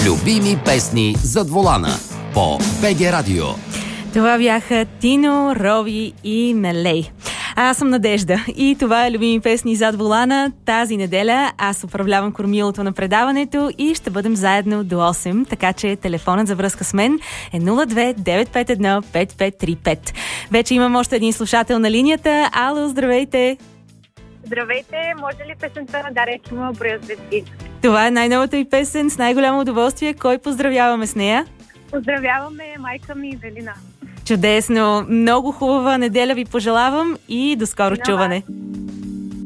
Любими песни зад волана по БГ Радио. Това бяха Тино, Роби и Мелей. Аз съм Надежда и това е Любими песни зад волана. Тази неделя аз управлявам кормилото на предаването и ще бъдем заедно до 8, така че телефонът за връзка с мен е 02-951-5535. Вече имам още един слушател на линията. Ало, здравейте! Здравейте, може ли песента на Дария Кимова "Броя звезди"? Това е най-новата и песен, с най-голямо удоволствие. Кой поздравяваме с нея? Поздравяваме майка ми Велина. Чудесно! Много хубава неделя ви пожелавам и до скоро чуване!